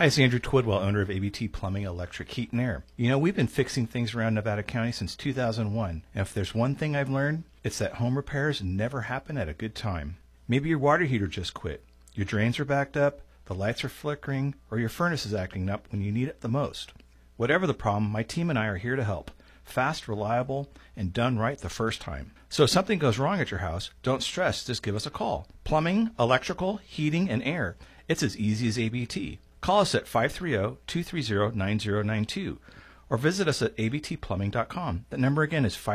Hi, it's Andrew Twidwell, owner of ABT Plumbing, Electric, Heat, and Air. You know, we've been fixing things around Nevada County since 2001, and if there's one thing I've learned, it's that home repairs never happen at a good time. Maybe your water heater just quit, your drains are backed up, the lights are flickering, or your furnace is acting up when you need it the most. Whatever the problem, my team and I are here to help. Fast, reliable, and done right the first time. So if something goes wrong at your house, don't stress, just give us a call. Plumbing, electrical, heating, and air. It's as easy as ABT. Call us at 530-230-9092 or visit us at abtplumbing.com. That number again is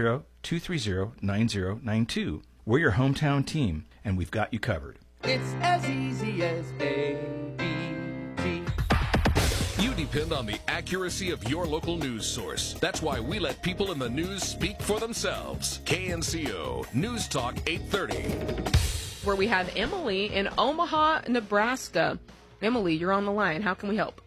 530-230-9092. We're your hometown team, and we've got you covered. It's as easy as ABT. You depend on the accuracy of your local news source. That's why we let people in the news speak for themselves. KNCO News Talk 830. Where we have Emily in Omaha, Nebraska. Emily, you're on the line. How can we help?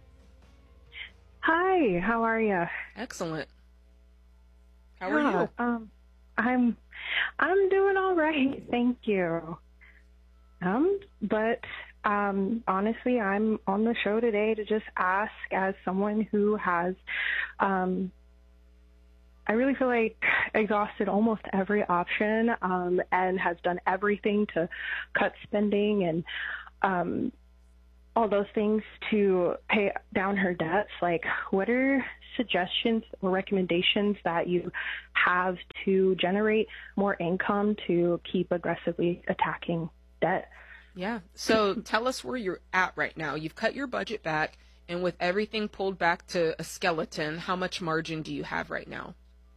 Hi, how are you? Excellent. How are you? I'm doing all right, thank you. But honestly, I'm on the show today to just ask, as someone who has, I really feel like exhausted almost every option, and has done everything to cut spending and all those things to pay down her debts. Like, what are suggestions or recommendations that you have to generate more income to keep aggressively attacking debt? Yeah. So tell us where you're at right now. You've cut your budget back, and with everything pulled back to a skeleton, how much margin do you have right now?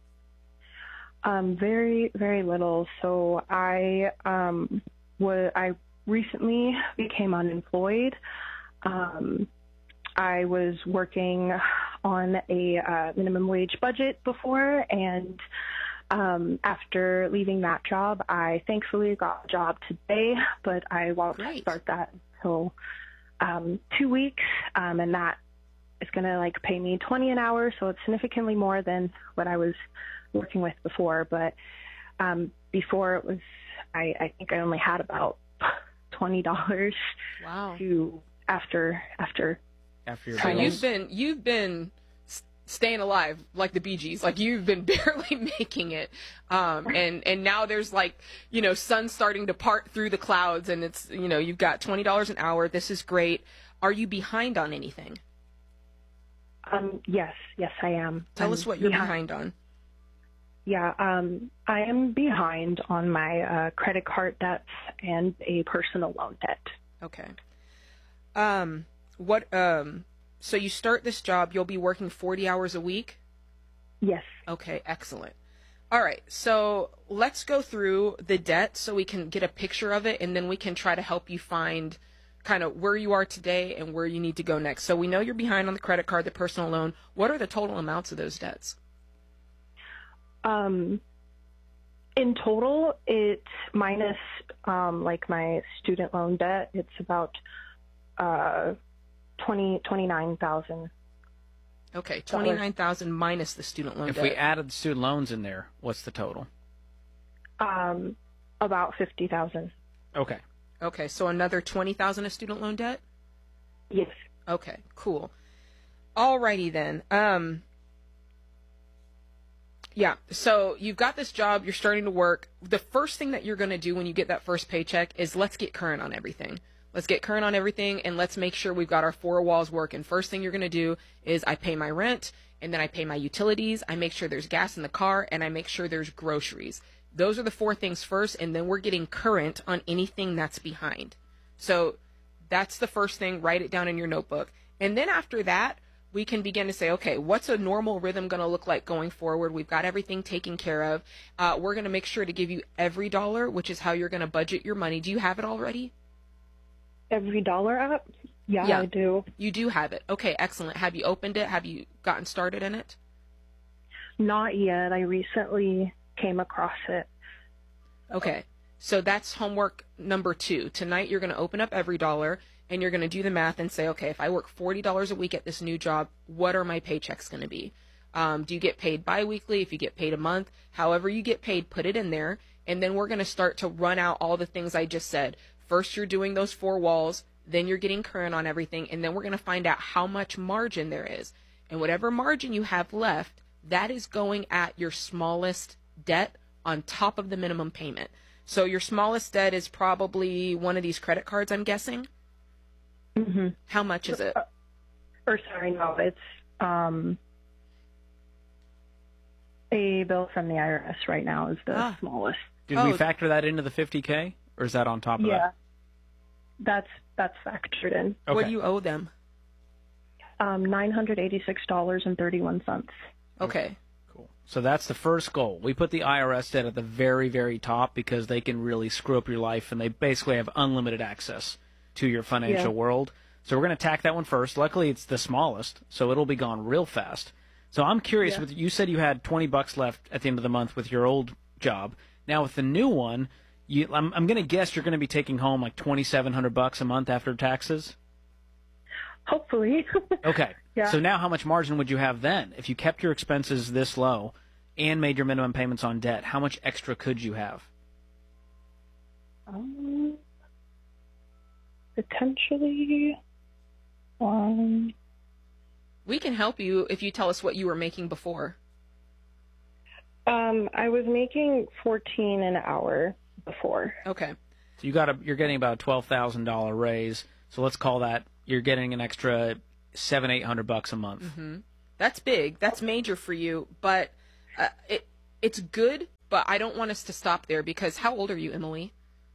Very, very little. So I recently became unemployed. I was working on a minimum wage budget before, and after leaving that job, I thankfully got a job today, but I won't start that until 2 weeks, and that is going to pay me $20 an hour, so it's significantly more than what I was working with before. But before it was, I think I only had about $20. Wow. To after your so you've been staying alive like the Bee Gees. Like, you've been barely making it, and now there's sun starting to part through the clouds, and it's you've got $20 an hour. This is great. Are you behind on anything? Yes, I am. Tell us what you're behind on. Yeah, I am behind on my credit card debts and a personal loan debt. Okay. So you start this job, you'll be working 40 hours a week? Yes. Okay, excellent. All right, so let's go through the debt so we can get a picture of it, and then we can try to help you find kind of where you are today and where you need to go next. So we know you're behind on the credit card, the personal loan. What are the total amounts of those debts? In total, it's minus my student loan debt. It's about $29,000. Okay, $29,000 minus the student loan debt. If we added the student loans in there, what's the total? About $50,000. Okay, so another $20,000 of student loan debt? Yes. Okay, cool. Alrighty then. Yeah, so you've got this job, you're starting to work. The first thing that you're going to do when you get that first paycheck is let's get current on everything. Let's get current on everything, and let's make sure we've got our four walls working. First thing you're going to do is I pay my rent, and then I pay my utilities, I make sure there's gas in the car, and I make sure there's groceries. Those are the four things first, and then we're getting current on anything that's behind. So that's the first thing. Write it down in your notebook. And then after that, we can begin to say, okay, what's a normal rhythm going to look like going forward? We've got everything taken care of. We're going to make sure to give you every dollar, which is how you're going to budget your money. Do you have it already? Every dollar app? Yeah, I do. You do have it. Okay, excellent. Have you opened it? Have you gotten started in it? Not yet. I recently came across it. Okay, so that's homework number 2. Tonight you're going to open up every dollar, and you're going to do the math and say, okay, if I work $40 a week at this new job, what are my paychecks going to be? Do you get paid biweekly? If you get paid a month, however you get paid, put it in there. And then we're going to start to run out all the things I just said. First, you're doing those four walls. then you're getting current on everything, and then we're going to find out how much margin there is. And whatever margin you have left, that is going at your smallest debt on top of the minimum payment. So your smallest debt is probably one of these credit cards, I'm guessing? Mm-hmm. How much is it? No, it's a bill from the IRS right now is the smallest. Did we factor that into the $50K, or is that on top of that? Yeah, that's factored in. Okay. What do you owe them? $986.31. Okay. Cool. So that's the first goal. We put the IRS debt at the very, very top because they can really screw up your life, and they basically have unlimited access to your financial world. So we're going to attack that one first. Luckily, it's the smallest, so it'll be gone real fast. So I'm curious. You said you had $20 left at the end of the month with your old job. Now with the new one, I'm going to guess you're going to be taking home like $2,700 a month after taxes. Hopefully. Okay. Yeah. So now how much margin would you have then? If you kept your expenses this low and made your minimum payments on debt, how much extra could you have? Potentially. We can help you if you tell us what you were making before. I was making $14 an hour before. Okay. So you're getting about a $12,000 raise. So let's call that you're getting an extra $700-800 a month. Mm-hmm. That's big. That's major for you. But it's good. But I don't want us to stop there because how old are you, Emily?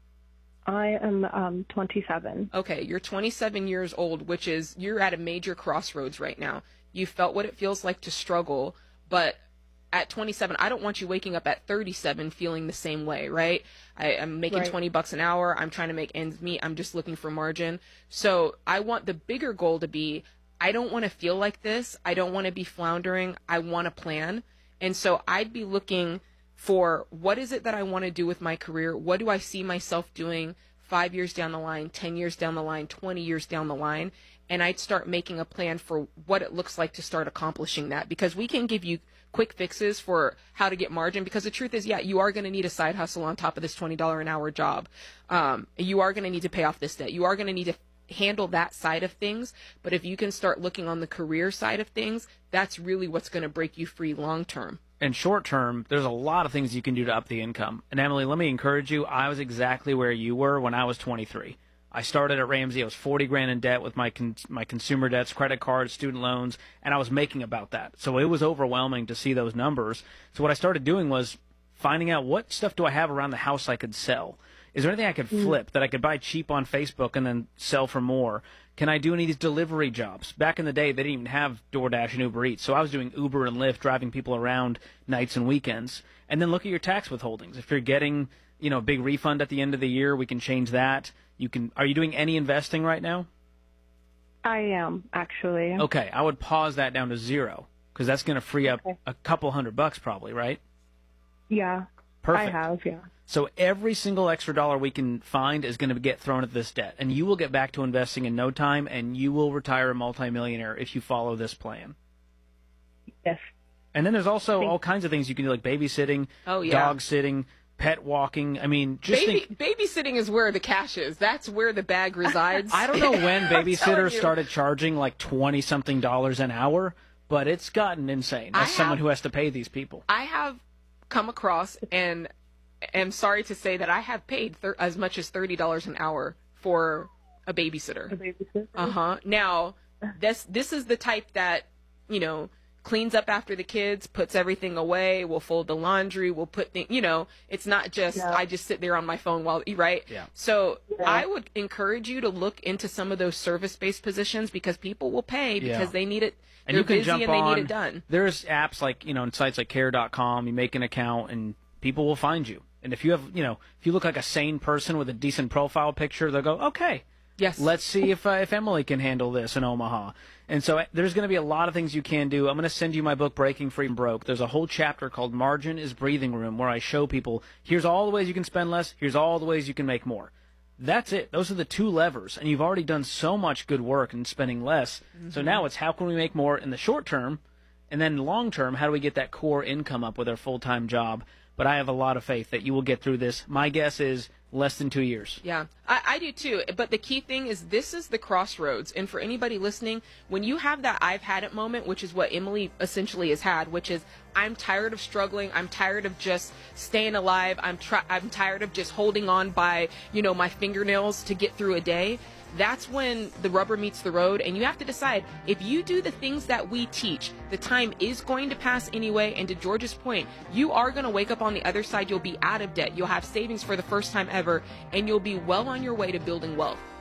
I am 27. Okay, you're 27 years old, which is you're at a major crossroads right now. You felt what it feels like to struggle, but at 27, I don't want you waking up at 37 feeling the same way, right? I'm making $20 an hour. I'm trying to make ends meet. I'm just looking for margin. So I want the bigger goal to be, I don't want to feel like this. I don't want to be floundering. I want a plan. And so I'd be looking for what is it that I want to do with my career? What do I see myself doing 5 years down the line, 10 years down the line, 20 years down the line? And I'd start making a plan for what it looks like to start accomplishing that, because we can give you quick fixes for how to get margin, because the truth is, you are going to need a side hustle on top of this $20 an hour job. You are going to need to pay off this debt. You are going to need to handle that side of things. But if you can start looking on the career side of things, that's really what's going to break you free long term. And short term, there's a lot of things you can do to up the income. And Emily, let me encourage you. I was exactly where you were when I was 23. I started at Ramsey. I was $40,000 in debt with my consumer debts, credit cards, student loans, and I was making about that. So it was overwhelming to see those numbers. So what I started doing was finding out what stuff do I have around the house I could sell. Is there anything I could flip that I could buy cheap on Facebook and then sell for more? Can I do any of these delivery jobs? Back in the day, they didn't even have DoorDash and Uber Eats, so I was doing Uber and Lyft, driving people around nights and weekends. And then look at your tax withholdings. If you're getting, a big refund at the end of the year, we can change that. Are you doing any investing right now? I am, actually. Okay, I would pause that down to 0, because that's going to free up a couple $100 probably, right? Yeah. Perfect. I have, yeah. So every single extra dollar we can find is going to get thrown at this debt, and you will get back to investing in no time, and you will retire a multimillionaire if you follow this plan. Yes. And then there's also all kinds of things you can do, like babysitting, dog sitting, pet walking. I mean, babysitting is where the cash is. That's where the bag resides. I don't know when babysitters started charging like $20-something an hour, but it's gotten insane as someone who has to pay these people. I have come across and am sorry to say that I have paid as much as $30 an hour for a babysitter. A babysitter? Uh-huh. Now, this is the type that, cleans up after the kids, puts everything away, will fold the laundry, will put things, it's not just, I just sit there on my phone right? Yeah. So I would encourage you to look into some of those service-based positions, because people will pay because they need it. And they're you can busy jump and they on. need it done. There's apps like, and sites like care.com, you make an account and people will find you. And if you have, if you look like a sane person with a decent profile picture, they'll go, okay, yes, let's see if Emily can handle this in Omaha. And so there's going to be a lot of things you can do. I'm going to send you my book, Breaking Free from Broke. There's a whole chapter called Margin is Breathing Room, where I show people, here's all the ways you can spend less, here's all the ways you can make more. That's it. Those are the two levers. And you've already done so much good work in spending less. Mm-hmm. So now it's how can we make more in the short term? And then long term, how do we get that core income up with our full-time job? But I have a lot of faith that you will get through this. My guess is less than 2 years. Yeah, I do too. But the key thing is this is the crossroads. And for anybody listening, when you have that I've had it moment, which is what Emily essentially has had, which is I'm tired of struggling. I'm tired of just staying alive. I'm tired of just holding on by, my fingernails to get through a day. That's when the rubber meets the road, and you have to decide if you do the things that we teach, the time is going to pass anyway. And to George's point, you are going to wake up on the other side. You'll be out of debt. You'll have savings for the first time ever, and you'll be well on your way to building wealth.